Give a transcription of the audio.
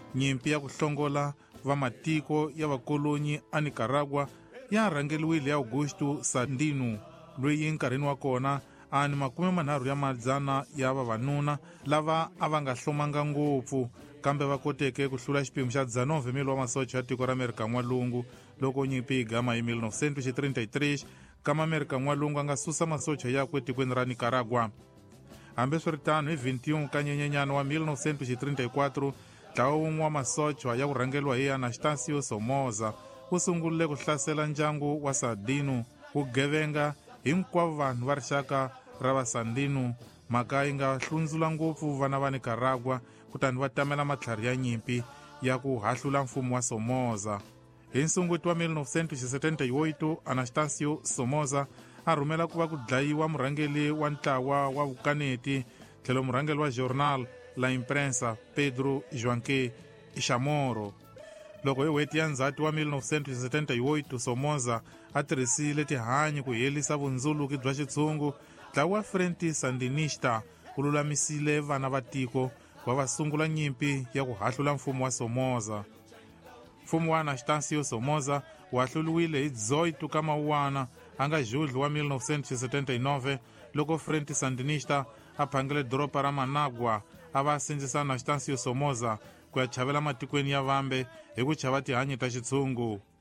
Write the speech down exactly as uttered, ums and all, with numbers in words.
nyimpi ya ku hlongola va matiko ya vakolonyi a Nicaragua ya rhangeliwile ya Augusto Sandino, loyi nkarhini wa kona a ni makume manharhu ya madzana ya vavanuna lava a va nga hlomanga ngopfu, kambe va koteke ku hlula xiphemu xa dzanove mili wa masocha ya tiko ra Amerika N'walungu loko nyimpi yi gama hi mille novecentos e trinta e três kama Amerika N'walungu a nga susa masocha yakwe etikweni ra Nicaragua. Hambiswiritano hi vinte e um ka Nyenyenyani wa mille novecentos e trinta e quatro ntlawa wun'we wa masocha ya ku rhangeliwa hi Anastácio Somoza wu sungulile ku hlasela ndyangu wa Sandino, ku gevenga hinkwavo vanhu va rixaka ra va Sandino. Mhaka yi nga hlundzula ngopfu vana va Nicaragua, kutani va tamela matlhari ya nyimpi ya ku hahlula mfumo wa Somoza. Hi Sunguti wa mille novecentos e setenta e oito Anastácio Somoza a rhumela ku va ku dlayiwa murhangeli wa ntlawa wa vukaneti tlhelo murhangeli wa Jornal La Imprensa Pedro Joaquim Chamorro. Loko hi n'hweti ya Ndzhati wa mille novecentos e setenta e oito Somoza a tirhisile tihanyi ku helisa vundzuluki bya xitshungu, ntlawa wa Frente Sandinista wu lulamisile vana va tiko va va sungula nyimpi ya ku hahlula mfumo wa Somoza. Mfumo wa Anastácio Somoza wu hahluliwile hi dezoito ka Mawuwana a nga Julho wa mille novecentos e setenta e nove loko Frente Sandinista a phangele doropa ra Managua a va sindzisa Anastácio Somoza ku ya chavela matikweni ya Vambe hi ku chava tihanyi ta xitshungu.